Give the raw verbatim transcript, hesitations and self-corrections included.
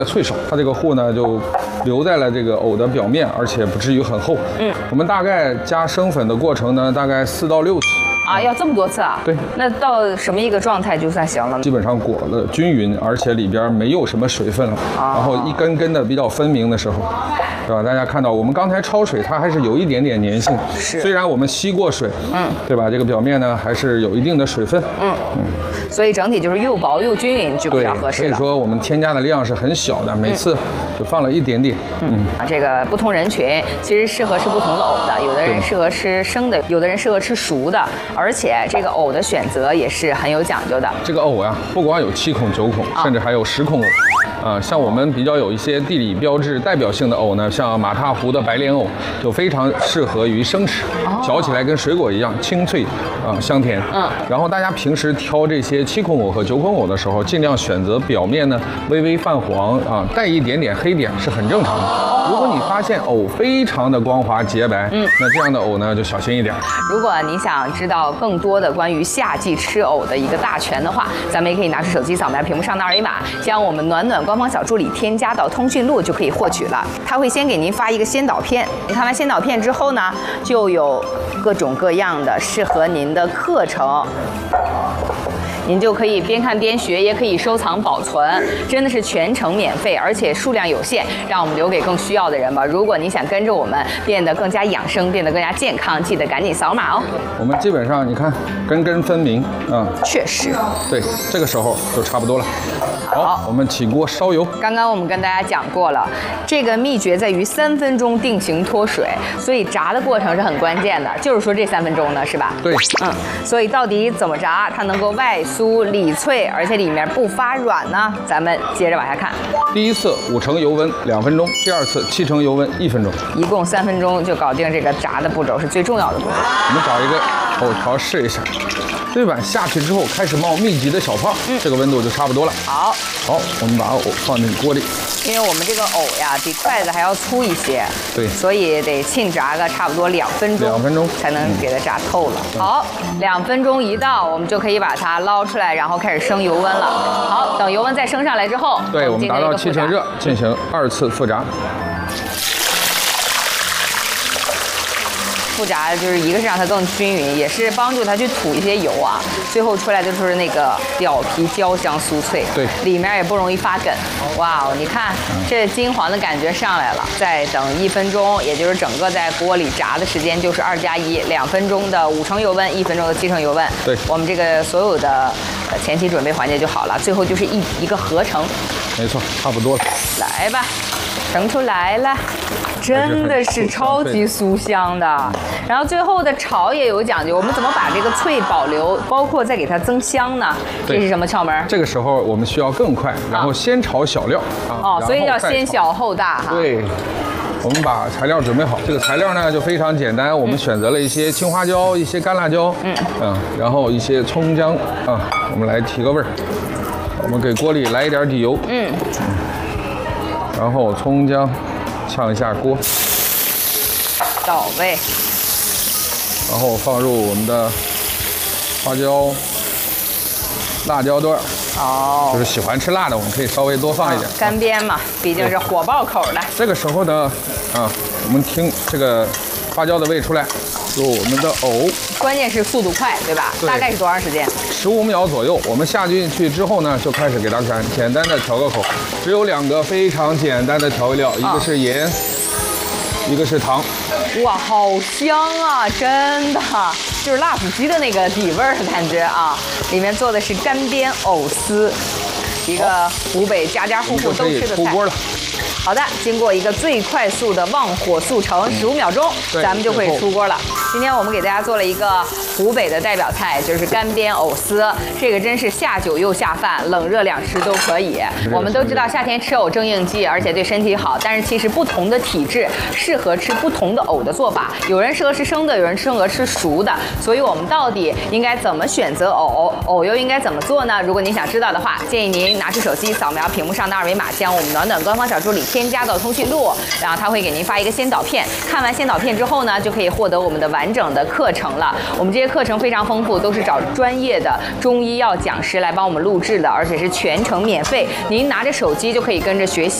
脆手，它这个糊呢就留在了这个藕的表面，而且不至于很厚。嗯，我们大概加生粉的过程呢，大概四到六次。 啊，要这么多次啊？ 对。 那到什么一个状态就算行了？ 基本上裹了均匀，而且里边没有什么水分了， 啊、 然后一根根的比较分明的时候，对吧？大家看到我们刚才焯水，它还是有一点点粘性。 是。 虽然我们吸过水， 嗯， 对吧？这个表面呢还是有一定的水分。 嗯嗯。所以整体就是又薄又均匀，就比较合适了。 所以说我们添加的量是很小的，每次就放了一点点。 嗯，啊，这个不同人群其实适合吃不同的藕的，有的人适合吃生的，有的人适合吃熟的，而且这个藕的选择也是很有讲究的。 这个藕呀，不光有七孔、九孔，甚至还有十孔藕。啊，像我们比较有一些地理标志代表性的藕呢，像马踏湖的白莲藕，就非常适合于生吃，嚼起来跟水果一样清脆啊，香甜。嗯。然后大家平时挑这些七孔藕和九孔藕的时候，尽量选择表面呢微微泛黄啊，带一点点黑点是很正常的。如果你发现藕非常的光滑洁白，嗯，那这样的藕呢就小心一点。 如果你想知道更多的关于夏季吃藕的一个大全的话，咱们也可以拿出手机扫描屏幕上的二维码，将我们暖暖官方小助理添加到通讯录就可以获取了。他会先给您发一个先导片，你看完先导片之后呢，就有各种各样的适合您的课程。您就可以边看边学，也可以收藏保存，真的是全程免费，而且数量有限，让我们留给更需要的人吧。如果你想跟着我们变得更加养生，变得更加健康，记得赶紧扫码哦。 我们基本上你看根根分明啊， 确实， 对，这个时候就差不多了。好，我们起锅烧油。 刚刚我们跟大家讲过了，这个秘诀在于三分钟定型脱水，所以炸的过程是很关键的。就是说这三分钟呢，是吧？ 对， 嗯，所以到底怎么炸，它能够外酥里脆，而且里面不发软呢？咱们接着往下看。 第一次五成油温两分钟，第二次七成油温一分钟， 一共三分钟就搞定这个炸的步骤，是最重要的步骤。 我们找一个藕条试一下。对板下去之后开始冒密集的小泡，嗯，这个温度就差不多了。 好， 好，我们把藕放进锅里。 因为我们这个藕呀比筷子还要粗一些， 对， 所以得沁炸个差不多两分钟， 两分钟才能给它炸透了。嗯、好，两分钟一到，我们就可以把它捞出来，然后开始升油温了。好，等油温再升上来之后， 对，我们达到七成热，进行二次复炸。 复炸就是一个是让它更均匀，也是帮助它去吐一些油啊。最后出来的就是那个表皮焦香酥脆， 对， 里面也不容易发梗。哇哦，你看这金黄的感觉上来了。再等一分钟，也就是整个在锅里炸的时间就是二加一，两分钟的五成油温，一分钟的七成油温。 对， 我们这个所有的前期准备环节就好了，最后就是一一个合成。 没错，差不多了。 来吧，盛出来了。真的是超级酥香的，然后最后的炒也有讲究，我们怎么把这个脆保留，包括再给它增香呢？这是什么窍门？ 这个时候我们需要更快，然后先炒小料啊， 哦，所以要先小后大哈。 对，我们把材料准备好，这个材料呢就非常简单，我们选择了一些青花椒、一些干辣椒，嗯嗯，然后一些葱姜啊，我们来提个味儿。我们给锅里来一点底油，嗯，然后葱姜。炝一下锅， 到位， 然后放入我们的花椒、辣椒段。 哦， 就是喜欢吃辣的，我们可以稍微多放一点。 干煸嘛，毕竟是火爆口的。 这个时候呢，啊，我们听这个花椒的味出来，就我们的藕。 关键是速度快，对吧？ 对， 大概是多长时间？ 十五秒左右。我们下进去之后呢，就开始给它简简单的调个口，只有两个非常简单的调味料，一个是盐，啊、一个是糖。 哇，好香啊！真的，就是辣子鸡的那个底味儿的感觉啊。里面做的是干煸藕丝，一个湖北家家户户都吃的菜。出锅了。好的，经过一个最快速的旺火速成，十五秒钟，咱们就可以出锅了。今天我们给大家做了一个湖北的代表菜，就是干煸藕丝。这个真是下酒又下饭，冷热两吃都可以。我们都知道夏天吃藕正应季，而且对身体好。但是其实不同的体质适合吃不同的藕的做法，有人适合吃生的，有人适合吃熟的。所以我们到底应该怎么选择藕？藕又应该怎么做呢？如果您想知道的话，建议您拿出手机扫描屏幕上的二维码，将我们暖暖官方小助理添加到通讯录，然后他会给您发一个先导片。看完先导片之后呢，就可以获得我们的完整的课程了。我们这些课程非常丰富，都是找专业的中医药讲师来帮我们录制的，而且是全程免费。您拿着手机就可以跟着学习。